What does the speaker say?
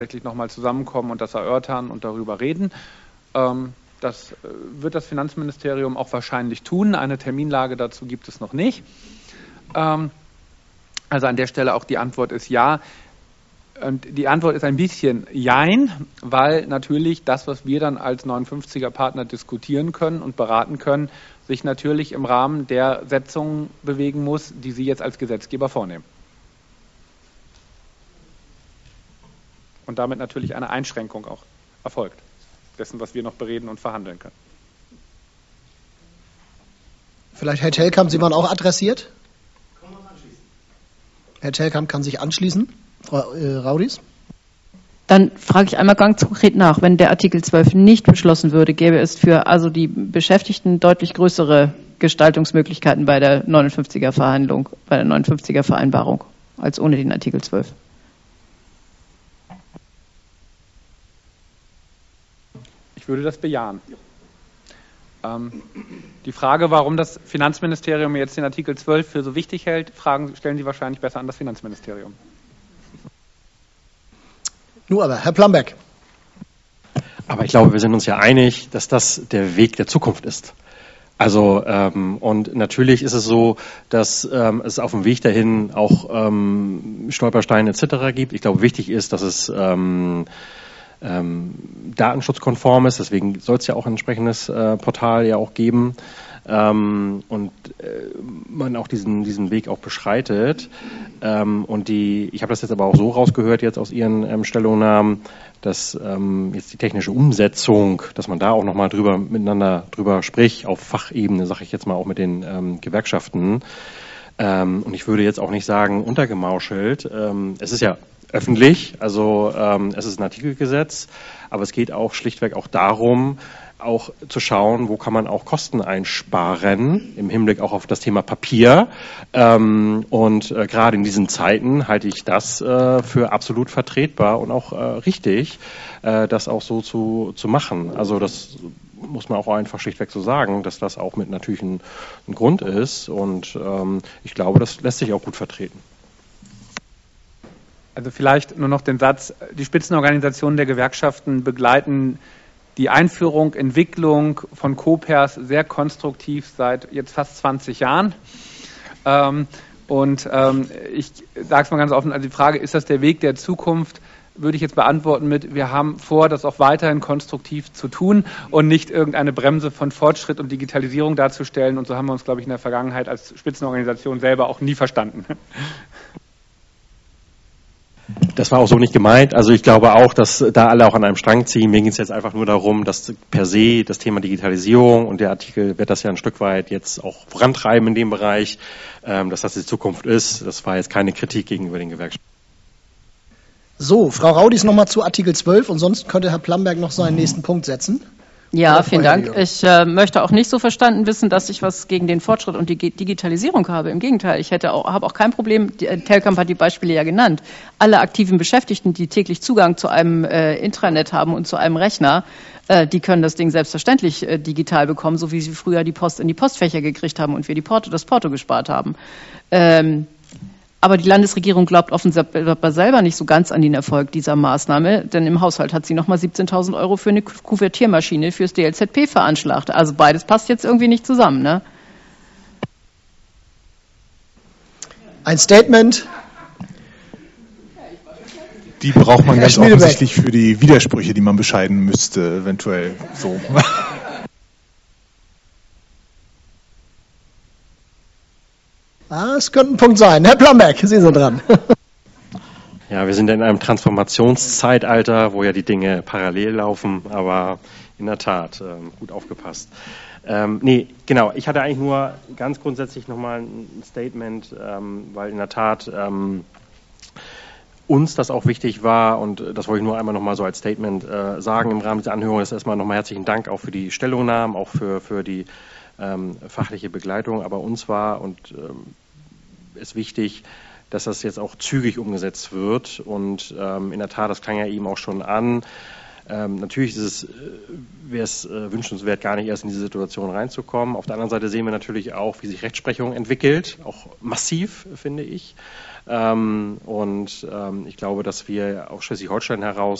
tatsächlich nochmal zusammenkommen und das erörtern und darüber reden. Das wird das Finanzministerium auch wahrscheinlich tun. Eine Terminlage dazu gibt es noch nicht. Also an der Stelle auch die Antwort ist ja. Und die Antwort ist ein bisschen jein, weil natürlich das, was wir dann als 59er-Partner diskutieren können und beraten können, sich natürlich im Rahmen der Setzungen bewegen muss, die Sie jetzt als Gesetzgeber vornehmen. Und damit natürlich eine Einschränkung auch erfolgt, dessen, was wir noch bereden und verhandeln können. Vielleicht Herr Telkamp, Sie waren auch adressiert? Herr Telkamp kann sich anschließen. Frau Raudis? Dann frage ich einmal ganz konkret nach, wenn der Artikel 12 nicht beschlossen würde, gäbe es für also die Beschäftigten deutlich größere Gestaltungsmöglichkeiten bei der 59er Verhandlung, bei der 59er Vereinbarung, als ohne den Artikel 12. Ich würde das bejahen. Die Frage, warum das Finanzministerium jetzt den Artikel 12 für so wichtig hält, stellen Sie wahrscheinlich besser an das Finanzministerium. Nur aber, Herr Plambeck. Aber ich glaube, wir sind uns ja einig, dass das der Weg der Zukunft ist. Also und natürlich ist es so, dass es auf dem Weg dahin auch Stolpersteine etc. gibt. Ich glaube, wichtig ist, dass es datenschutzkonform ist. Deswegen soll es ja auch ein entsprechendes Portal ja auch geben. Und man auch diesen Weg auch beschreitet. Und ich habe das jetzt aber auch so rausgehört jetzt aus Ihren Stellungnahmen, dass jetzt die technische Umsetzung, dass man da auch nochmal miteinander drüber spricht, auf Fachebene, sage ich jetzt mal auch mit den Gewerkschaften. Und ich würde jetzt auch nicht sagen untergemauschelt. Es ist ja öffentlich, also es ist ein Artikelgesetz, aber es geht auch schlichtweg auch darum, auch zu schauen, wo kann man auch Kosten einsparen, im Hinblick auch auf das Thema Papier. Und gerade in diesen Zeiten halte ich das für absolut vertretbar und auch richtig, das auch so zu machen. Also das muss man auch einfach schlichtweg so sagen, dass das auch mit natürlich ein Grund ist. Und ich glaube, das lässt sich auch gut vertreten. Also vielleicht nur noch den Satz, die Spitzenorganisationen der Gewerkschaften begleiten die Einführung, Entwicklung von Co-Pairs sehr konstruktiv seit jetzt fast 20 Jahren. Ich sage es mal ganz offen, also die Frage, ist das der Weg der Zukunft, würde ich jetzt beantworten mit, wir haben vor, das auch weiterhin konstruktiv zu tun und nicht irgendeine Bremse von Fortschritt und Digitalisierung darzustellen. Und so haben wir uns, glaube ich, in der Vergangenheit als Spitzenorganisation selber auch nie verstanden. Das war auch so nicht gemeint. Also ich glaube auch, dass da alle auch an einem Strang ziehen. Mir ging es jetzt einfach nur darum, dass per se das Thema Digitalisierung und der Artikel wird das ja ein Stück weit jetzt auch vorantreiben in dem Bereich, dass das die Zukunft ist. Das war jetzt keine Kritik gegenüber den Gewerkschaften. So, Frau Raudis nochmal zu Artikel 12 und sonst könnte Herr Plamberg noch seinen nächsten Punkt setzen. Ja, vielen Dank. Ich möchte auch nicht so verstanden wissen, dass ich was gegen den Fortschritt und die Digitalisierung habe. Im Gegenteil, ich habe auch kein Problem, Telkamp hat die Beispiele ja genannt, alle aktiven Beschäftigten, die täglich Zugang zu einem Intranet haben und zu einem Rechner, die können das Ding selbstverständlich digital bekommen, so wie sie früher die Post in die Postfächer gekriegt haben und wir das Porto gespart haben. Aber die Landesregierung glaubt offensichtlich selber nicht so ganz an den Erfolg dieser Maßnahme, denn im Haushalt hat sie nochmal 17.000 € für eine Kuvertiermaschine fürs DLZP veranschlagt. Also beides passt jetzt irgendwie nicht zusammen, ne? Ein Statement. Die braucht man ganz offensichtlich für die Widersprüche, die man bescheiden müsste, eventuell so. Es könnte ein Punkt sein. Herr Plamberg, Sie sind dran. Ja, wir sind in einem Transformationszeitalter, wo ja die Dinge parallel laufen, aber in der Tat, gut aufgepasst. Genau, ich hatte eigentlich nur ganz grundsätzlich nochmal ein Statement, weil in der Tat uns das auch wichtig war und das wollte ich nur einmal nochmal so als Statement sagen im Rahmen dieser Anhörung. Das ist erstmal nochmal herzlichen Dank auch für die Stellungnahmen, auch für die fachliche Begleitung, aber uns war und ist wichtig, dass das jetzt auch zügig umgesetzt wird und in der Tat, das klang ja eben auch schon an, Natürlich wäre es wünschenswert, gar nicht erst in diese Situation reinzukommen. Auf der anderen Seite sehen wir natürlich auch, wie sich Rechtsprechung entwickelt, auch massiv, finde ich. Ich glaube, dass wir aus Schleswig-Holstein heraus